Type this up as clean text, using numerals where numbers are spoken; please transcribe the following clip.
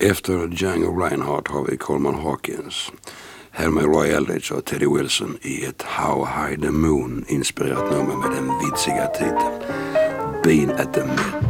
Efter Django Reinhardt har vi Coleman Hawkins. Här med Roy Eldridge och Teddy Wilson i ett How High the Moon inspirerat nummer med den vitsiga titeln Bean at the Met.